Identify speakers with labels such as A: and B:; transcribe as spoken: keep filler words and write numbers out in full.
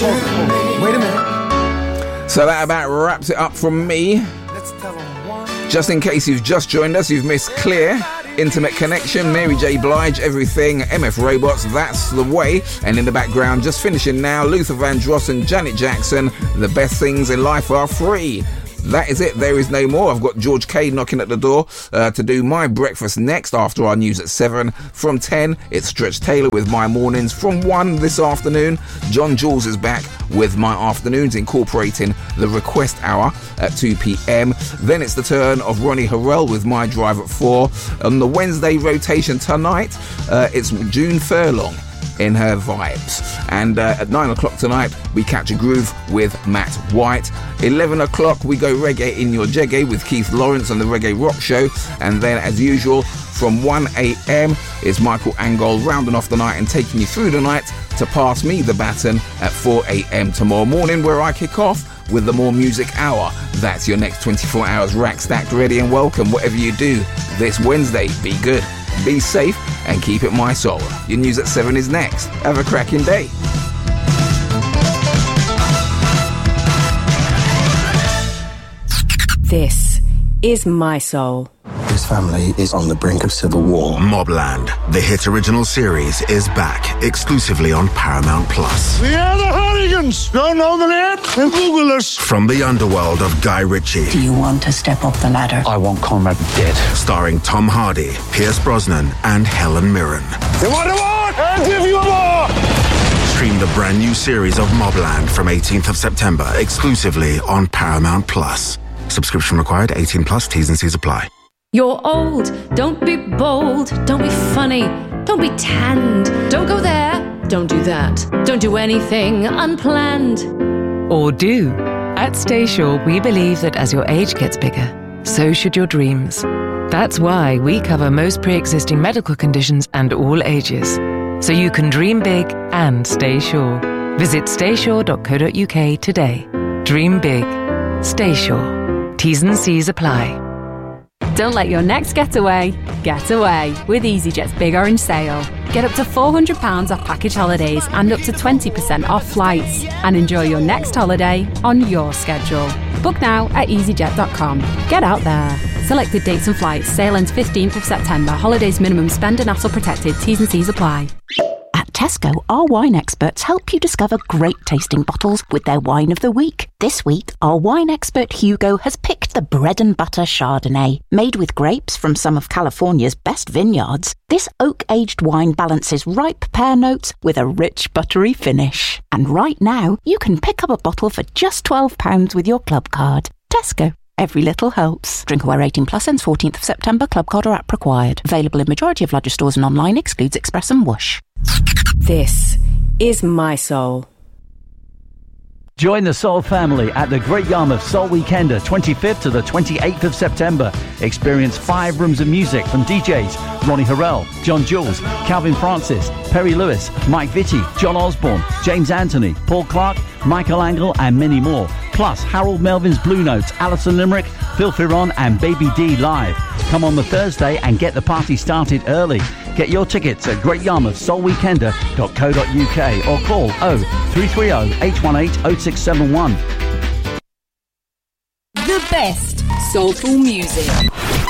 A: Wait a minute.
B: So that about wraps it up from me. Just in case you've just joined us, you've missed Clear, Intimate Connection, Mary J. Blige, Everything, M F Robots, That's the Way. And in the background, just finishing now, Luther Vandross and Janet Jackson, The Best Things in Life Are Free. That is it. There is no more. I've got George K knocking at the door uh, to do my breakfast next after our news at seven. From ten, it's Stretch Taylor with My Mornings. From one this afternoon, John Jules is back with My Afternoons, incorporating the request hour at two p.m. Then it's the turn of Ronnie Harrell with My Drive at four. On the Wednesday rotation tonight, uh, it's June Furlong in her vibes. And uh, at nine o'clock tonight, we catch a groove with Matt White. eleven o'clock, we go reggae in your jeggae with Keith Lawrence on the Reggae Rock Show. And then, as usual, from one a.m. is Michael Angol rounding off the night and taking you through the night to pass me the baton at four a.m. tomorrow morning, where I kick off with the More Music Hour. That's your next twenty-four hours rack stacked ready and welcome. Whatever you do this Wednesday, be good, be safe, and keep it my soul. Your news at seven is next. Have a cracking day.
C: This is My Soul.
D: His family is on the brink of civil war.
E: Mobland, the hit original series, is back exclusively on Paramount Plus.
F: We are the Hooligans. Don't know the name? Then Google us.
E: From the underworld of Guy Ritchie.
G: Do you want to step up the ladder?
D: I want Conrad dead.
E: Starring Tom Hardy, Pierce Brosnan, and Helen Mirren.
F: You want a war? I'll give you a war.
E: Stream the brand new series of Mobland from eighteenth of September exclusively on Paramount Plus. Subscription required. eighteen plus. T's and C's apply.
H: You're old, don't be bold, don't be funny, don't be tanned, don't go there, don't do that, don't do anything unplanned.
I: Or do. At Staysure, we believe that as your age gets bigger, so should your dreams. That's why we cover most pre-existing medical conditions and all ages, so you can dream big and stay sure. Visit staysure dot co dot uk today. Dream big. Stay sure. T's and C's apply.
H: Don't let your next getaway get away with EasyJet's Big Orange Sale. Get up to four hundred pounds off package holidays and up to twenty percent off flights. And enjoy your next holiday on your schedule. Book now at easyjet dot com. Get out there. Selected dates and flights. Sale ends fifteenth of September. Holidays minimum spend and hassle protected. T's and C's apply.
J: At Tesco, our wine experts help you discover great tasting bottles with their wine of the week. This week, our wine expert Hugo has picked the Bread and Butter Chardonnay. Made with grapes from some of California's best vineyards, this oak-aged wine balances ripe pear notes with a rich, buttery finish. And right now, you can pick up a bottle for just twelve pounds with your club card. Tesco. Every little helps. Drinkaware eighteen plus ends fourteenth of September. Club card or app required. Available in majority of larger stores and online. Excludes Express and Whoosh.
C: This is My Soul.
K: Join the Soul family at the Great Yarmouth Soul Weekender, twenty-fifth to the twenty-eighth of September. Experience five rooms of music from D Js Ronnie Harrell, John Jules, Calvin Francis, Perry Lewis, Mike Vitti, John Osborne, James Anthony, Paul Clark, Michael Angle, and many more. Plus, Harold Melvin's Blue Notes, Alison Limerick, Phil Ferron, and Baby D live. Come on the Thursday and get the party started early. Get your tickets at great yarmouth soul weekender dot co dot uk or call oh three three oh, eight one eight, oh six seven one.
L: The best soulful music.